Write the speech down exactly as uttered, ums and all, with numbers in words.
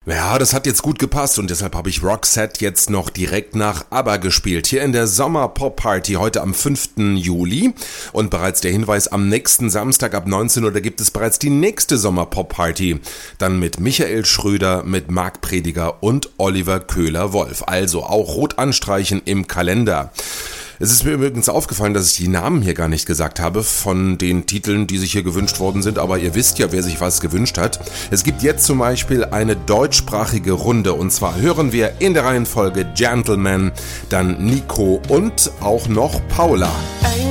Ja, das hat jetzt gut gepasst und deshalb habe ich Roxette jetzt noch direkt nach ABBA gespielt. Hier in der Sommer-Pop-Party heute am fünften Juli. Und bereits der Hinweis, am nächsten Samstag ab neunzehn Uhr, da gibt es bereits die nächste Sommer-Pop-Party. Dann mit Michael Schröder, mit Marc Prediger und Oliver Köhler-Wolf. Also auch rot anstreichen im Kalender. Es ist mir übrigens aufgefallen, dass ich die Namen hier gar nicht gesagt habe von den Titeln, die sich hier gewünscht worden sind, aber ihr wisst ja, wer sich was gewünscht hat. Es gibt jetzt zum Beispiel eine deutschsprachige Runde und zwar hören wir in der Reihenfolge Gentleman, dann Nico und auch noch Paula. Ein